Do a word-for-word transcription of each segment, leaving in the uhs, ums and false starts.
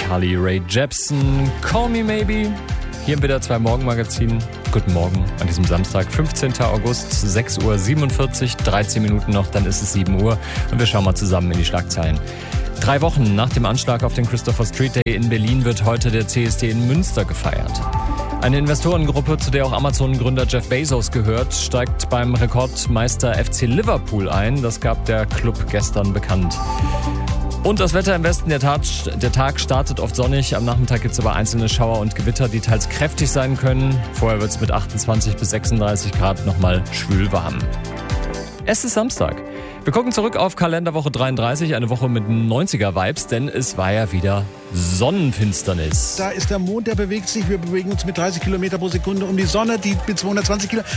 Carly Rae Jepsen. Call Me Maybe. Hier im W D R zwei Morgenmagazin. Guten Morgen an diesem Samstag, fünfzehnten August, sechs Uhr siebenundvierzig, dreizehn Minuten noch, dann ist es sieben Uhr und wir schauen mal zusammen in die Schlagzeilen. Drei Wochen nach dem Anschlag auf den Christopher Street Day in Berlin wird heute der C S D in Münster gefeiert. Eine Investorengruppe, zu der auch Amazon-Gründer Jeff Bezos gehört, steigt beim Rekordmeister F C Liverpool ein. Das gab der Club gestern bekannt. Und das Wetter im Westen, der Tag, der Tag startet oft sonnig. Am Nachmittag gibt es aber einzelne Schauer und Gewitter, die teils kräftig sein können. Vorher wird es mit achtundzwanzig bis sechsunddreißig Grad nochmal schwül warm. Es ist Samstag. Wir gucken zurück auf Kalenderwoche dreiunddreißig, eine Woche mit neunziger-Vibes, denn es war ja wieder Sonnenfinsternis. Da ist der Mond, der bewegt sich. Wir bewegen uns mit dreißig Kilometer pro Sekunde um die Sonne, die mit zweihundertzwanzig Kilometer.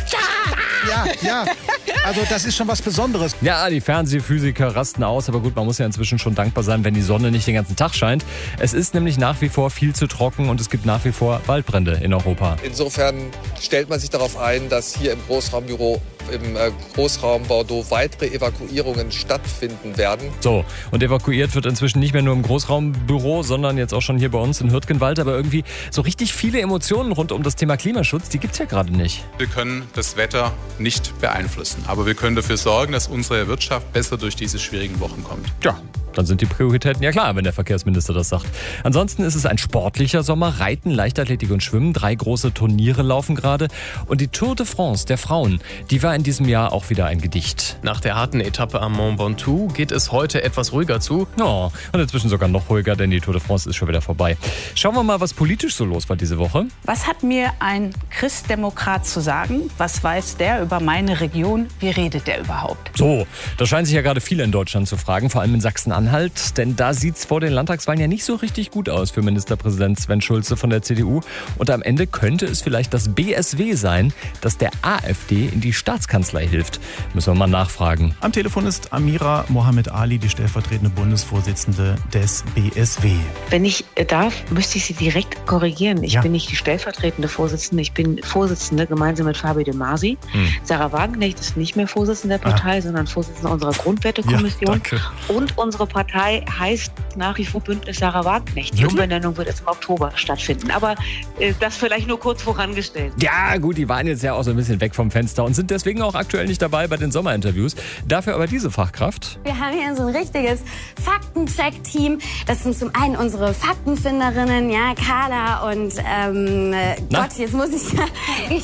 Ja, ja. Also das ist schon was Besonderes. Ja, die Fernsehphysiker rasten aus, aber gut, man muss ja inzwischen schon dankbar sein, wenn die Sonne nicht den ganzen Tag scheint. Es ist nämlich nach wie vor viel zu trocken und es gibt nach wie vor Waldbrände in Europa. Insofern stellt man sich darauf ein, dass hier im Großraumbüro, im Großraum Bordeaux weitere Evakuierungen stattfinden werden. So, und evakuiert wird inzwischen nicht mehr nur im Großraumbüro, sondern jetzt auch schon hier bei uns in Hürtgenwald. Aber irgendwie so richtig viele Emotionen rund um das Thema Klimaschutz, die gibt's ja gerade nicht. Wir können das Wetter nicht beeinflussen, aber wir können dafür sorgen, dass unsere Wirtschaft besser durch diese schwierigen Wochen kommt. Ja. Dann sind die Prioritäten ja klar, wenn der Verkehrsminister das sagt. Ansonsten ist es ein sportlicher Sommer. Reiten, Leichtathletik und Schwimmen. Drei große Turniere laufen gerade. Und die Tour de France der Frauen, die war in diesem Jahr auch wieder ein Gedicht. Nach der harten Etappe am Mont Ventoux geht es heute etwas ruhiger zu. Oh, und inzwischen sogar noch ruhiger, denn die Tour de France ist schon wieder vorbei. Schauen wir mal, was politisch so los war diese Woche. Was hat mir ein Christdemokrat zu sagen? Was weiß der über meine Region? Wie redet der überhaupt? So, das scheinen sich ja gerade viele in Deutschland zu fragen, vor allem in Sachsen-Anhalt. Denn da sieht es vor den Landtagswahlen ja nicht so richtig gut aus für Ministerpräsident Sven Schulze von der C D U. Und am Ende könnte es vielleicht das B S W sein, das der AfD in die Staatskanzlei hilft. Müssen wir mal nachfragen. Am Telefon ist Amira Mohammed Ali, die stellvertretende Bundesvorsitzende des B S W. Wenn ich darf, müsste ich Sie direkt korrigieren. Ich ja. bin nicht die stellvertretende Vorsitzende, ich bin Vorsitzende gemeinsam mit Fabio De Masi. Hm. Sarah Wagenknecht ist nicht mehr Vorsitzende der Partei, ah. sondern Vorsitzende unserer Grundwertekommission. Ja, und unsere Partei heißt nach wie vor Bündnis Sarah Wagenknecht. Die Umbenennung wird jetzt im Oktober stattfinden. Aber äh, das vielleicht nur kurz vorangestellt. Ja gut, die waren jetzt ja auch so ein bisschen weg vom Fenster und sind deswegen auch aktuell nicht dabei bei den Sommerinterviews. Dafür aber diese Fachkraft. Wir haben hier so ein richtiges Faktencheck-Team. Das sind zum einen unsere Faktenfinderinnen, ja, Carla und ähm, Na? Gott, jetzt muss ich ja, ich,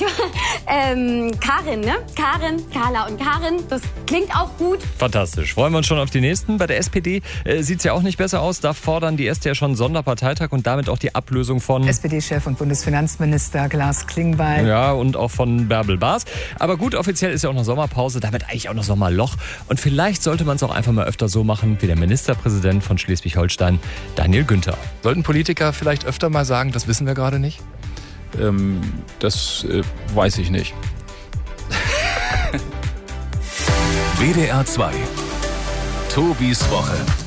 ähm, Karin, ne? Karin, Carla und Karin. Das klingt auch gut. Fantastisch. Freuen wir uns schon auf die nächsten. Bei der S P D äh, sieht es ja auch nicht besser aus. Da fordern die Äste ja schon Sonderparteitag und damit auch die Ablösung von S P D-Chef und Bundesfinanzminister Klaus Klingbeil. Ja, und auch von Bärbel Baas. Aber gut, offiziell ist ja auch noch Sommerpause, damit eigentlich auch noch Sommerloch. Und vielleicht sollte man es auch einfach mal öfter so machen wie der Ministerpräsident von Schleswig-Holstein, Daniel Günther. Sollten Politiker vielleicht öfter mal sagen, das wissen wir gerade nicht? Ähm, das äh, weiß ich nicht. W D R zwei. Tobis Woche.